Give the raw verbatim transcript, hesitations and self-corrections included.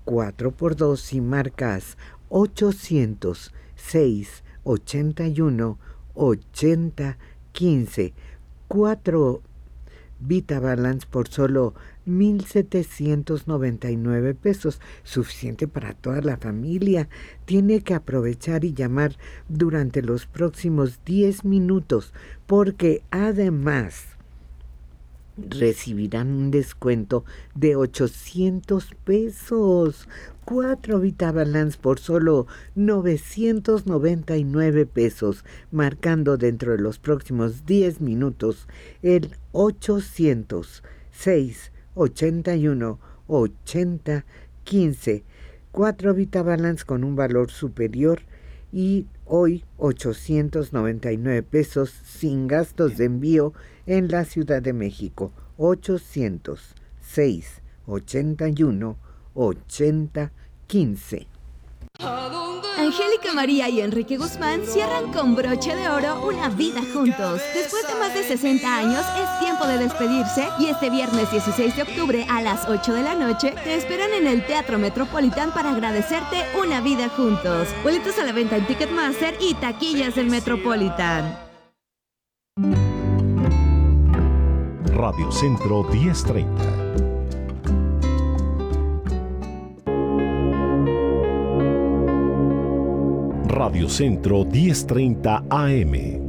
cuatro por dos y marcas ochocientos seis ochenta y uno ochenta quince. cuatro VitaBalance por solo mil setecientos noventa y nueve pesos, suficiente para toda la familia. Tiene que aprovechar y llamar durante los próximos diez minutos, porque además recibirán un descuento de ochocientos pesos. Cuatro VitaBalance por solo novecientos noventa y nueve pesos, marcando dentro de los próximos diez minutos el ochocientos seis ochenta y uno ochenta quince. Cuatro VitaBalance con un valor superior y hoy ochocientos noventa y nueve pesos sin gastos de envío en la Ciudad de México. Ochocientos seis ochenta y uno ochenta quince. Angélica María y Enrique Guzmán cierran con broche de oro una vida juntos. Después de más de sesenta años, es tiempo de despedirse y este viernes dieciséis de octubre a las ocho de la noche te esperan en el Teatro Metropolitan para agradecerte una vida juntos. Boletos a la venta en Ticketmaster y taquillas del Metropolitan. Radio Centro diez treinta. Radio Centro diez treinta A M.